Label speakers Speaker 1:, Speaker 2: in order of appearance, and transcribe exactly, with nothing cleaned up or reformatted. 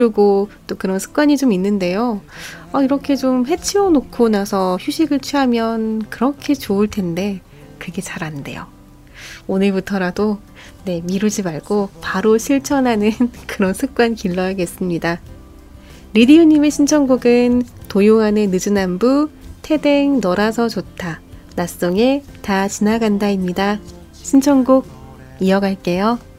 Speaker 1: 그리고 또 그런 습관이 좀 있는데요. 아 이렇게 좀 해치워 놓고 나서 휴식을 취하면 그렇게 좋을 텐데 그게 잘 안 돼요. 오늘부터라도 네 미루지 말고 바로 실천하는 그런 습관 길러야겠습니다. 리디우님의 신청곡은 도요한의 늦은 안부, 태댕 너라서 좋다, 낯송의 다 지나간다입니다. 신청곡 이어갈게요.